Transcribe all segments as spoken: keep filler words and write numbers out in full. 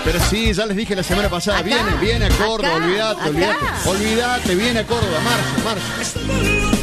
Pero sí, ya les dije la semana pasada, Acá, viene, viene a Córdoba, acá, olvídate, acá. olvídate, olvídate, viene a Córdoba, marzo, marzo.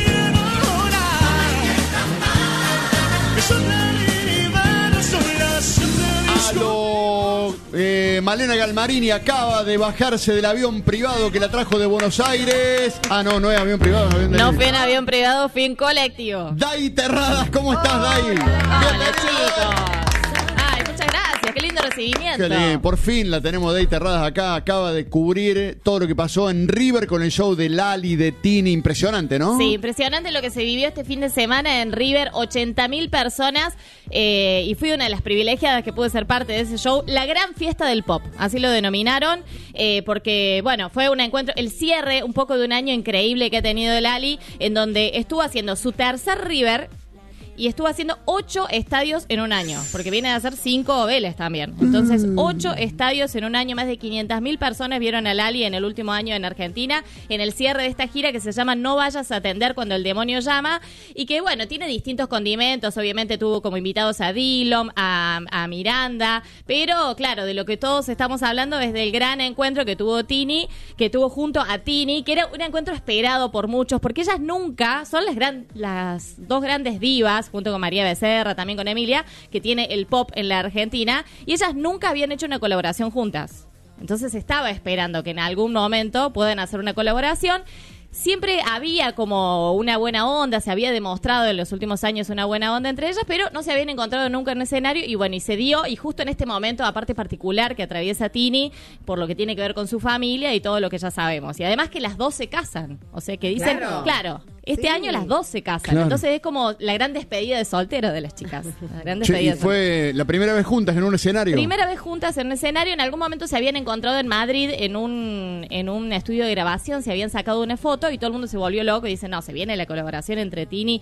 A lo, eh, Malena Galmarini acaba de bajarse del avión privado que la trajo de Buenos Aires. Ah, no, no es avión privado, es avión de... No fui en avión privado, fui en colectivo. Dai Terradas, ¿cómo estás, Dai? Hola, chicos. Ay, muchas gracias. Qué lindo recibimiento. Qué lindo. Por fin la tenemos Dai Terradas acá. Acaba de cubrir todo lo que pasó en River con el show de Lali, de Tini. Impresionante, ¿no? Sí, impresionante lo que se vivió este fin de semana en River. ochenta mil personas. Eh, y fui una de las privilegiadas que pude ser parte de ese show. La gran fiesta del pop, así lo denominaron. Eh, porque, bueno, fue un encuentro, el cierre un poco de un año increíble que ha tenido Lali, en donde estuvo haciendo su tercer River. Y estuvo haciendo ocho estadios en un año, porque viene a hacer cinco Vélez también. Entonces, ocho estadios en un año, más de quinientas mil personas vieron a Lali en el último año en Argentina, en el cierre de esta gira que se llama No vayas a atender cuando el demonio llama, y que, bueno, tiene distintos condimentos. Obviamente tuvo como invitados a Dillom, a, a Miranda, pero, claro, de lo que todos estamos hablando es del gran encuentro que tuvo Tini, que tuvo junto a Tini, que era un encuentro esperado por muchos, porque ellas nunca, son las, gran, las dos grandes divas, junto con María Becerra, también con Emilia, que tiene el pop en la Argentina, y ellas nunca habían hecho una colaboración juntas. Entonces estaba esperando que en algún momento puedan hacer una colaboración. Siempre había como una buena onda, se había demostrado en los últimos años una buena onda entre ellas, pero no se habían encontrado nunca en un escenario, y bueno, y se dio, y justo en este momento, aparte particular que atraviesa Tini, por lo que tiene que ver con su familia y todo lo que ya sabemos. Y además que las dos se casan, o sea que dicen, claro, claro este sí. año las dos se casan, claro. Entonces es como la gran despedida de soltero de las chicas. La gran despedida. Che, y fue la primera vez juntas en un escenario. Primera vez juntas en un escenario. En algún momento se habían encontrado en Madrid en un en un estudio de grabación, se habían sacado una foto y todo el mundo se volvió loco y dice, no, se viene la colaboración entre Tini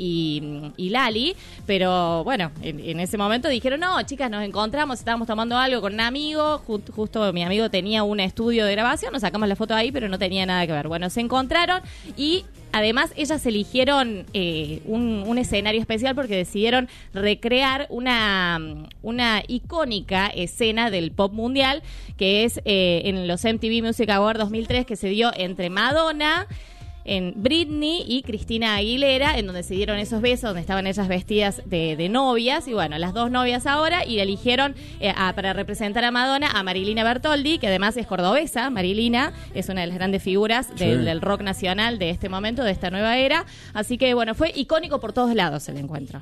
y, y Lali. Pero bueno, en, en ese momento dijeron, no, chicas, nos encontramos, estábamos tomando algo con un amigo, just, justo mi amigo tenía un estudio de grabación, nos sacamos la foto ahí, pero no tenía nada que ver. Bueno, se encontraron y además, ellas eligieron eh, un, un escenario especial porque decidieron recrear una, una icónica escena del pop mundial, que es eh, en los M T V Music Awards dos mil tres, que se dio entre Madonna, en Britney y Cristina Aguilera, en donde se dieron esos besos, donde estaban ellas vestidas de, de novias, y bueno, las dos novias ahora, y eligieron eh, a, para representar a Madonna a Marilina Bertoldi, que además es cordobesa. Marilina es una de las grandes figuras sí. del, del rock nacional de este momento, de esta nueva era, así que bueno, fue icónico por todos lados el encuentro.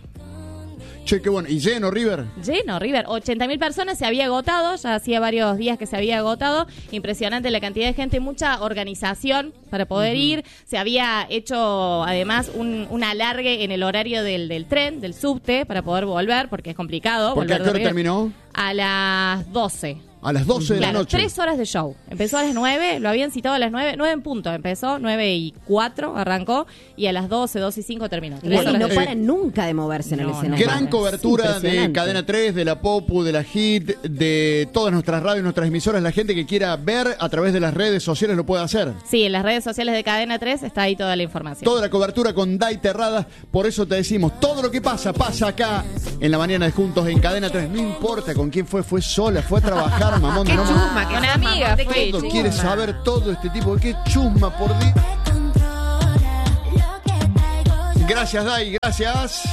Che, qué bueno. ¿Y lleno River? Lleno River. ochenta mil personas, se había agotado, ya hacía varios días que se había agotado. Impresionante la cantidad de gente, mucha organización para poder uh-huh. ir. Se había hecho además un, un alargue en el horario del, del tren, del subte, para poder volver, porque es complicado. ¿Por qué a qué hora terminó? A las doce. A las doce de claro, la noche. Tres horas de show. Empezó a las nueve, lo habían citado a las nueve, nueve en punto empezó, nueve y cuatro arrancó, y a las doce, doce y cinco terminó. Y bueno, no paran eh, nunca de moverse en no, el escenario. Gran cobertura de Cadena tres, de la Popu, de la Hit, de todas nuestras radios, nuestras emisoras. La gente que quiera ver a través de las redes sociales lo puede hacer. Sí, en las redes sociales de Cadena tres está ahí toda la información. Toda la cobertura con Dai Terradas, por eso te decimos, todo lo que pasa, pasa acá en la mañana de Juntos en Cadena tres. No importa con quién fue, fue sola, fue a trabajar, mamón. Qué no, chusma, que una amiga fue. Todo quiere saber todo este tipo. Qué chusma, por Dios. Gracias, Dai, gracias.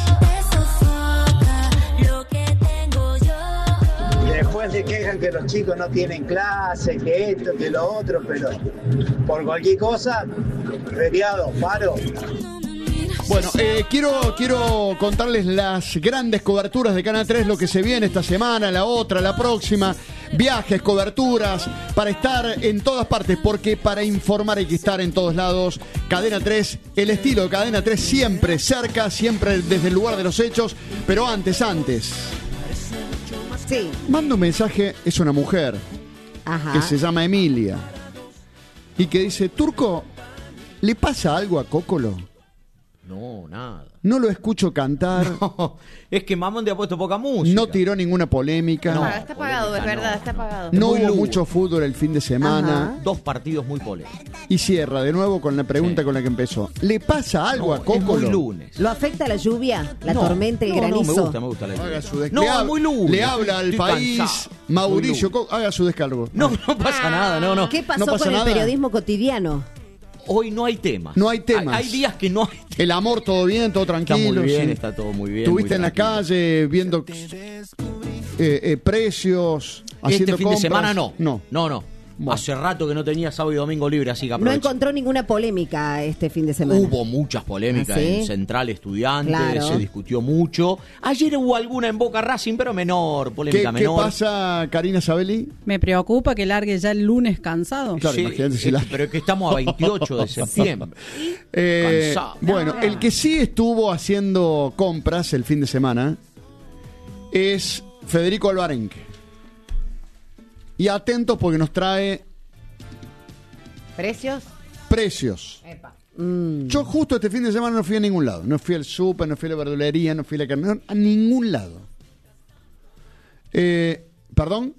Después se quejan que los chicos no tienen clase, que esto, que lo otro, pero por cualquier cosa, feriado, paro. Bueno, eh, quiero, quiero contarles las grandes coberturas de Canal tres, lo que se viene esta semana, la otra, la próxima. Viajes, coberturas, para estar en todas partes, porque para informar hay que estar en todos lados. Cadena tres, el estilo de Cadena tres, siempre cerca, siempre desde el lugar de los hechos. Pero antes, antes. Sí. Manda un mensaje, es una mujer. Ajá. Que se llama Emilia. Y que dice, Turco, ¿le pasa algo a Cócolo? No, nada. No lo escucho cantar. No, es que Mamón te ha puesto poca música. No tiró ninguna polémica. No, No, está apagado, es verdad, no, está no. apagado. no muy hubo lugo. mucho fútbol el fin de semana. Ajá. Dos partidos muy polémicos. Y cierra de nuevo con la pregunta Sí. con la que empezó. ¿Le pasa algo No, a es muy Cócolo? lunes. ¿Lo afecta la lluvia, la No, tormenta, el no, granizo? No, me gusta, me gusta la Haga lluvia. su des- No, le, es hab- muy lunes. le habla al Estoy país cansado. Mauricio Muy lunes. Cócolo. Haga su descargo. No, no pasa nada, no, no. ¿Qué pasó No pasa con nada. el periodismo cotidiano? Hoy no hay temas. No hay temas. Hay, hay días que no hay temas. El amor, todo bien, todo Está tranquilo. muy bien, sí. está todo muy bien. Estuviste muy en la tranquilo. calle viendo eh, eh, precios, haciendo Este fin compras. de semana no. No. No, no. Bueno. Hace rato que no tenía sábado y domingo libre, así que No aproveché. encontró ninguna polémica este fin de semana. Hubo muchas polémicas ¿Ah, sí? en Central Estudiantes, Claro. se discutió mucho. Ayer hubo alguna en Boca Racing, pero menor, ¿Qué, polémica qué menor. pasa, Karina Sabelli? Me preocupa que largue ya el lunes cansado. Claro, Sí, imagínate si es- la- pero es que estamos a veintiocho de septiembre. Eh, Cansado. bueno, el que sí estuvo haciendo compras el fin de semana es Federico Alvarenque. Y atentos porque nos trae ¿Precios? precios. Epa. Mm. Yo justo este fin de semana no fui a ningún lado. No fui al súper, no fui a la verdulería, no fui a la carne, no, a ningún lado. Eh, ¿Perdón?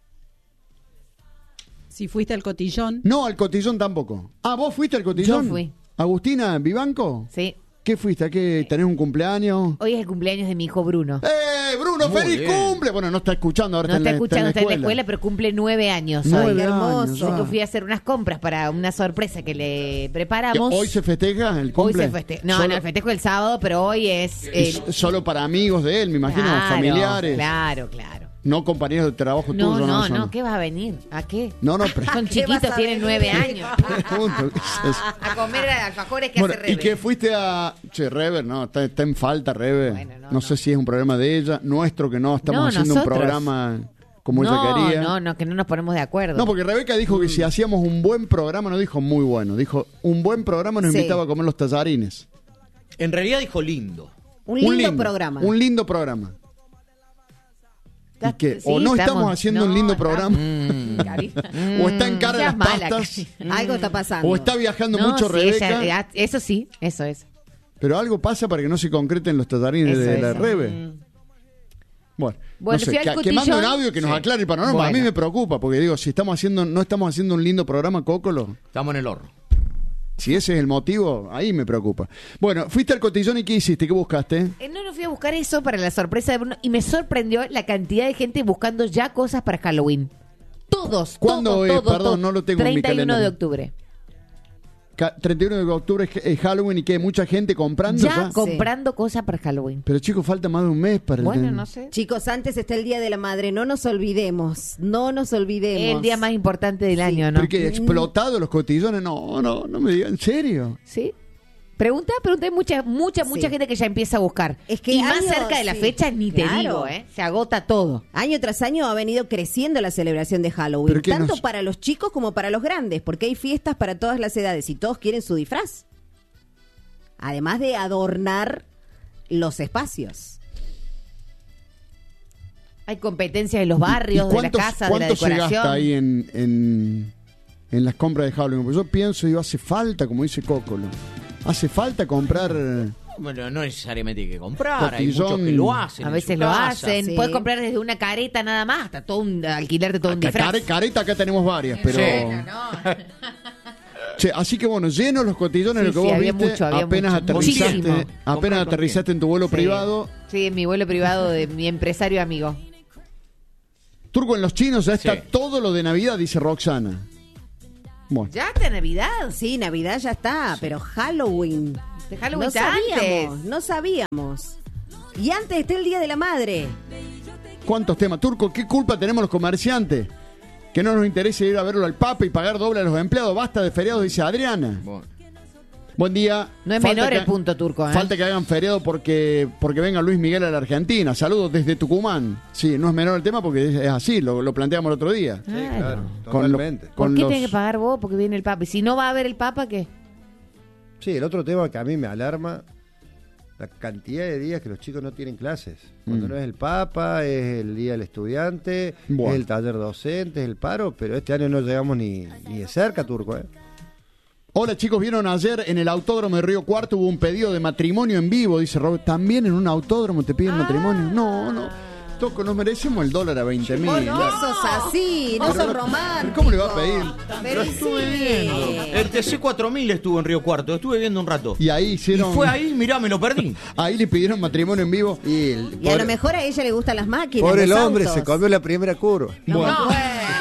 Si fuiste al cotillón, No, al cotillón tampoco. Ah, ¿vos fuiste al cotillón? Yo fui. Agustina, ¿Vivanco? Sí. ¿Qué fuiste? ¿A qué? ¿Tenés un cumpleaños? Hoy es el cumpleaños de mi hijo Bruno. ¡Eh, Bruno, Muy feliz bien. cumple! Bueno, no está escuchando, ahora No está en la- escuchando, está en la escuela. escuela, pero cumple nueve años Nueve hoy. Qué hermoso. años, Así que ah. fui a hacer unas compras para una sorpresa que le ¿Que preparamos. ¿Hoy se festeja el Hoy cumple? se festeja. No, Solo- no, el festejo el sábado, pero hoy es... y el- s- Solo para amigos de él, me imagino, Claro, familiares. Claro, claro. No compañeros de trabajo No, tuyo. no, eso no, ¿qué vas a venir? ¿A qué? No, no, pero... Son ¿Qué vas chiquitos, a tienen venir? nueve años. Punto, ¿qué es eso? A comer alfajores que Bueno, hace ¿y Rebe. qué fuiste a...? Che, Rever, no, está, está en falta, Rever. Bueno, no no, sé no. si es un problema de ella, nuestro, que no estamos No, haciendo nosotros. un programa como ella no, quería. no, no, que no nos ponemos de acuerdo. No, porque Rebeca dijo que si hacíamos un buen programa, no dijo muy bueno, dijo un buen programa nos Sí. invitaba a comer los tallarines. En realidad dijo lindo. Un lindo, programa. Un lindo programa. ¿Y Está- qué? sí, ¿O no estamos haciendo un lindo estamos- programa? Mm. Karina. ¿O está en cara de Seas las mala, pastas? Karina. Algo está pasando. ¿O está viajando No, mucho sí, Rebeca? ella- eso sí, eso es. Pero algo pasa para que no se concreten los tallarines Eso, de la eso. Rebe. Mm. Bueno, Bueno, no sé, fui al que, que mande un cotillón. audio que nos Sí. aclare el panorama. A mí Bueno. me preocupa, porque digo, si estamos haciendo, no estamos haciendo un lindo programa, Cócolo, Estamos en el horno. si ese es el motivo, ahí me preocupa. Bueno, fuiste al cotillón y ¿qué hiciste? ¿Qué buscaste? Eh, No, no fui a buscar eso para la sorpresa de Bruno y me sorprendió la cantidad de gente buscando ya cosas para Halloween. Todos, ¿Cuándo todos, es? todos, Perdón, todos. no lo tengo en mi treinta y uno de calendario. octubre. Ca- treinta y uno de octubre es es Halloween y que mucha gente comprando Ya ya. comprando cosas para Halloween. Pero chicos, falta más de un mes para el Bueno, ten- no sé. Chicos, antes está el Día de la Madre, no nos olvidemos, no nos olvidemos. El día más importante del año, ¿no? ¿Pero qué? ¿Explotado los cotillones? No, no, no me digan, ¿en serio? ¿Sí? Pregunta, pregunta, hay mucha, mucha, mucha Sí. gente que ya empieza a buscar. Es que y más año- cerca de la sí, fecha ni te claro. digo, ¿eh? Se agota todo. Año tras año ha venido creciendo la celebración de Halloween, ¿Pero qué tanto nos- para los chicos como para los grandes, porque hay fiestas para todas las edades y todos quieren su disfraz. Además de adornar los espacios. Hay competencias en los barrios, ¿Y de la cuánto- casa, de la ¿Cuánto se decoración. gasta ahí en, en, en las compras de Halloween? Porque yo pienso, digo, hace falta, como dice Cócolo, hace falta comprar... Bueno, no necesariamente hay que comprar, hay Cotillón. muchos que lo hacen. A en veces su lo casa. hacen. sí. Puedes comprar desde una careta nada más hasta todo un alquiler de todo un Ca- disfraz. care- careta acá tenemos varias, pero... Bueno, no. Che, así que bueno, llenos los cotillones, Sí, lo que sí, vos había viste, mucho, había apenas mucho. aterrizaste, Muchísimo. apenas ¿Comprar con aterrizaste en tu vuelo Sí. privado. Sí, en mi vuelo privado de mi empresario amigo. Turco, en los chinos ya está Sí. todo lo de Navidad, dice Roxana. Bueno, ¿Ya está Navidad? Sí, Navidad ya está, pero Halloween. De Halloween no está sabíamos, antes. no sabíamos. Y antes está el Día de la Madre. ¿cuántos temas? Turco, ¿qué culpa tenemos los comerciantes? Que no nos interesa ir a verlo al Papa y pagar doble a los empleados. Basta de feriados, dice Adriana. Bueno. Buen día. No es Falta menor que- el punto, Turco, ¿eh? Falta que hagan feriado porque, porque venga Luis Miguel a la Argentina. Saludos desde Tucumán. Sí, no es menor el tema porque es, es así, lo, lo planteamos el otro día. Sí, Claro. claro, Con lo- totalmente. ¿Por con qué los- tenés que pagar vos? Porque viene el Papa. Y si no va a haber el Papa, ¿qué? Sí, el otro tema que a mí me alarma, la cantidad de días que los chicos no tienen clases. Cuando Mm. no es el Papa, es el Día del Estudiante, Bueno. es el taller docente, es el paro, pero este año no llegamos ni, ni de cerca, Turco, ¿eh? Hola chicos, ¿vieron ayer en el autódromo de Río Cuarto hubo un pedido de matrimonio en vivo? Dice Robert, ¿también en un autódromo te piden matrimonio? No, no. Toco, nos merecemos el dólar a veinte mil. Oh, no sos así, no sos romántico. ¿Cómo le va a pedir? Pero Estuve sí. viendo. El T C cuatro mil estuvo en Río Cuarto. Estuve viendo un rato. Y ahí hicieron... Y fue ahí, mirá, me lo perdí. Ahí le pidieron matrimonio en vivo. Y, el, Y a pobre, lo mejor a ella le gustan las máquinas. pobre el los hombre autos. se comió la primera curva. Bueno. Bueno.